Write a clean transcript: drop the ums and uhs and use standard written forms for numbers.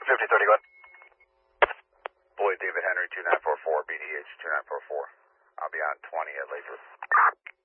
5030, go ahead. Boyd David Henry 2944, BDH 2944. I'll be on 20 at Lakewood.